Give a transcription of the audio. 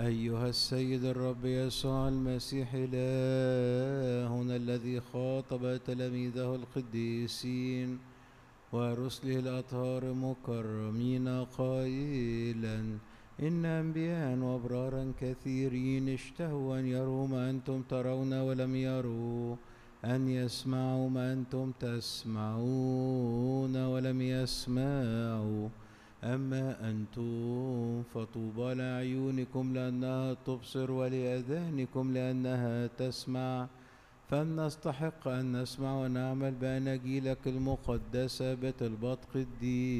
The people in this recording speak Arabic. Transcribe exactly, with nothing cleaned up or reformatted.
أيها السيد الرب يسوع المسيح إلهنا الذي خاطب تلاميذه القديسين ورسله الأطهار مكرمين قائلا: إن أنبياء وأبرارا كثيرين اشتهوا أن يروا ما أنتم ترون ولم يروا، أن يسمعوا ما أنتم تسمعون ولم يسمعوا. أما أنتم فطوبى لأعينكم لأنها تبصر ولأذانكم لأنها تسمع، فلنستحق أن نسمع ونعمل بأناجيلك المقدسة بطلبات قديس